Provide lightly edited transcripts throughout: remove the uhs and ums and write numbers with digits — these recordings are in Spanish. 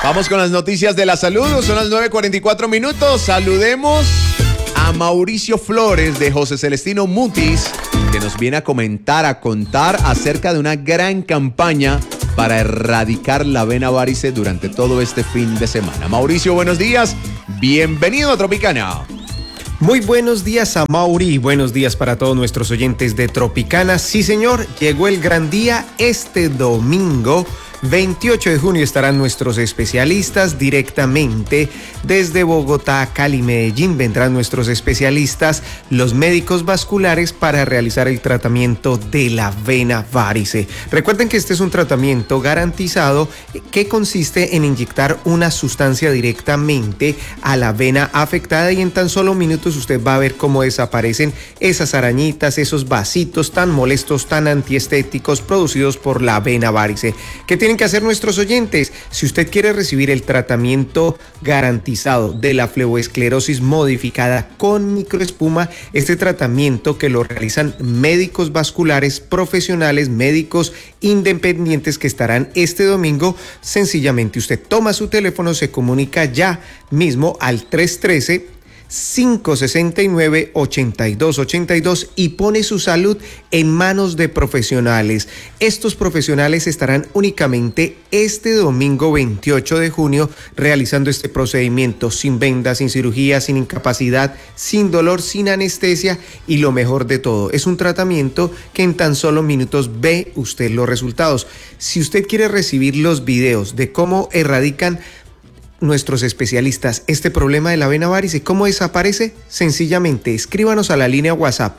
Vamos con las noticias de la salud. Son las 9:44 minutos. Saludemos a Mauricio Flores de José Celestino Mutis, que nos viene a contar acerca de una gran campaña para erradicar la vena varice durante todo este fin de semana. Mauricio, buenos días. Bienvenido a Tropicana. Muy buenos días a Mauri, buenos días para todos nuestros oyentes de Tropicana. Sí, señor, llegó el gran día. Este domingo 28 de junio estarán nuestros especialistas directamente desde Bogotá, Cali, Medellín. Vendrán nuestros especialistas, los médicos vasculares, para realizar el tratamiento de la vena varice. Recuerden que este es un tratamiento garantizado que consiste en inyectar una sustancia directamente a la vena afectada, y en tan solo minutos usted va a ver cómo desaparecen esas arañitas, esos vasitos tan molestos, tan antiestéticos producidos por la vena varice. ¿Qué tienen que hacer nuestros oyentes? Si usted quiere recibir el tratamiento garantizado de la fleboesclerosis modificada con microespuma, este tratamiento que lo realizan médicos vasculares profesionales, médicos independientes, que estarán este domingo, sencillamente usted toma su teléfono, se comunica ya mismo al 313-569-8282 y pone su salud en manos de profesionales. Estos profesionales estarán únicamente este domingo 28 de junio realizando este procedimiento sin vendas, sin cirugía, sin incapacidad, sin dolor, sin anestesia, y lo mejor de todo, es un tratamiento que en tan solo minutos ve usted los resultados. Si usted quiere recibir los videos de cómo erradican nuestros especialistas este problema de la vena varice, ¿cómo desaparece? Sencillamente escríbanos a la línea WhatsApp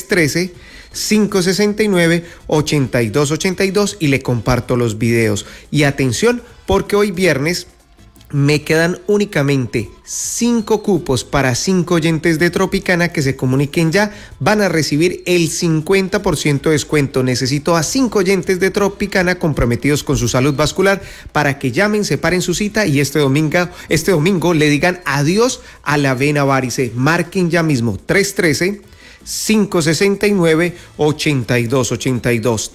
313-569-8282 y le comparto los videos. Y atención, porque hoy viernes me quedan únicamente 5 cupos para 5 oyentes de Tropicana que se comuniquen ya. Van a recibir el 50% de descuento. Necesito a 5 oyentes de Tropicana comprometidos con su salud vascular para que llamen, separen su cita y este domingo le digan adiós a la vena varice. Marquen ya mismo 313-569-8282.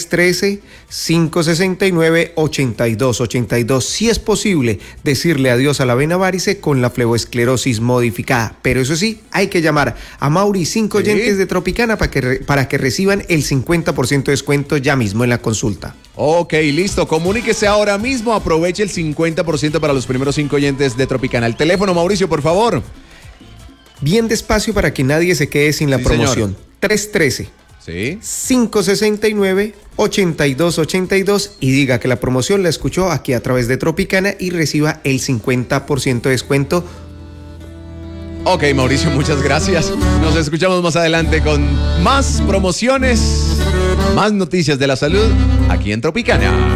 313-569-8282. Si es posible decirle adiós a la vena varice con la fleboesclerosis modificada. Pero eso sí, hay que llamar a Mauri, 5 oyentes de Tropicana para que reciban el 50% de descuento ya mismo en la consulta. Ok, listo. Comuníquese ahora mismo. Aproveche el 50% para los primeros 5 oyentes de Tropicana. El teléfono, Mauricio, por favor. Bien despacio para que nadie se quede sin la promoción. Señor. 313-569-8282 y diga que la promoción la escuchó aquí a través de Tropicana y reciba el 50% de descuento. Ok, Mauricio, muchas gracias. Nos escuchamos más adelante con más promociones, más noticias de la salud aquí en Tropicana.